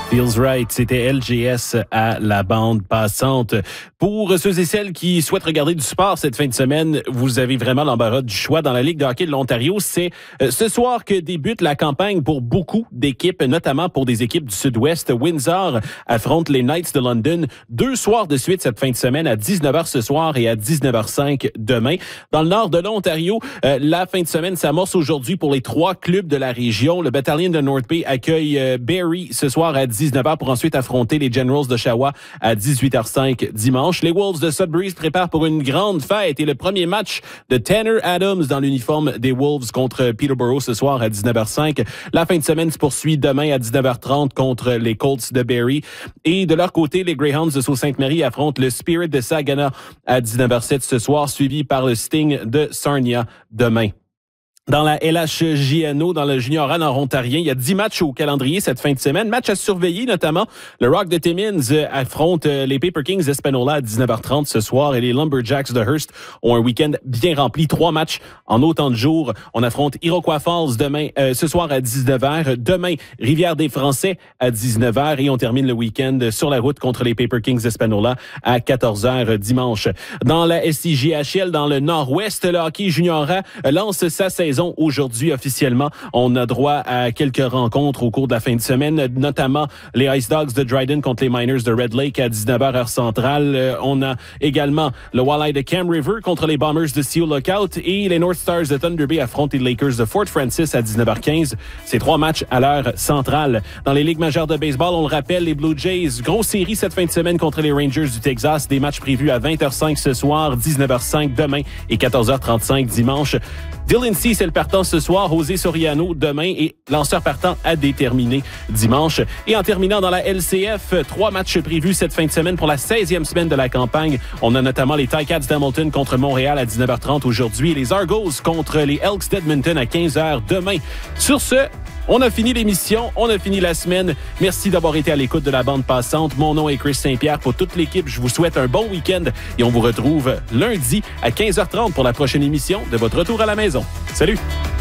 Feels Right, c'était LGS à la bande passante. Pour ceux et celles qui souhaitent regarder du sport cette fin de semaine, vous avez vraiment l'embarras du choix. Dans la Ligue de hockey de l'Ontario, c'est ce soir que débute la campagne pour beaucoup d'équipes, notamment pour des équipes du Sud-Ouest. Windsor affronte les Knights de London 2 soirs de suite cette fin de semaine, à 19h ce soir et à 19h05 demain. Dans le nord de l'Ontario, la fin de semaine s'amorce aujourd'hui pour les 3 clubs de la région. Le Battalion de North Bay accueille Barrie ce soir à 19h pour ensuite affronter les Generals d'Oshawa à 18h05 dimanche. Les Wolves de Sudbury se préparent pour une grande fête et le premier match de Tanner Adams dans l'uniforme des Wolves contre Peterborough ce soir à 19h05. La fin de semaine se poursuit demain à 19h30 contre les Colts de Barrie. Et de leur côté, les Greyhounds de Sault-Sainte-Marie affrontent le Spirit de Saginaw à 19h07 ce soir, suivi par le Sting de Sarnia demain. Dans la LHJNO, dans le junior A nord-ontarien, il y a 10 matchs au calendrier cette fin de semaine. Match à surveiller, notamment le Rock de Timmins affronte les Paper Kings d'Espanola à 19h30 ce soir et les Lumberjacks de Hearst ont un week-end bien rempli. 3 matchs en autant de jours. On affronte Iroquois Falls demain, ce soir à 19h. Demain, Rivière-des-Français à 19h et on termine le week-end sur la route contre les Paper Kings d'Espanola à 14h dimanche. Dans la SIJHL, dans le nord-ouest, le hockey junior A lance sa saison aujourd'hui officiellement. On a droit à quelques rencontres au cours de la fin de semaine, notamment les Ice Dogs de Dryden contre les Miners de Red Lake à 19h heure centrale. On a également le Walleye de Cam River contre les Bombers de Seal Lookout et les North Stars de Thunder Bay affrontent les Lakers de Fort Francis à 19h15. C'est 3 matchs à l'heure centrale. Dans les ligues majeures de baseball, on le rappelle, les Blue Jays, grosse série cette fin de semaine contre les Rangers du Texas. Des matchs prévus à 20h05 ce soir, 19h05 demain et 14h35 dimanche. Dylan C, c'est le partant ce soir, José Soriano demain et lanceur partant à déterminer dimanche. Et en terminant dans la LCF, 3 matchs prévus cette fin de semaine pour la 16e semaine de la campagne. On a notamment les Ticats d'Hamilton contre Montréal à 19h30 aujourd'hui et les Argos contre les Elks d'Edmonton à 15h demain. Sur ce, on a fini l'émission, on a fini la semaine. Merci d'avoir été à l'écoute de la bande passante. Mon nom est Chris Saint-Pierre. Pour toute l'équipe, je vous souhaite un bon week-end et on vous retrouve lundi à 15h30 pour la prochaine émission de votre retour à la maison. Salut!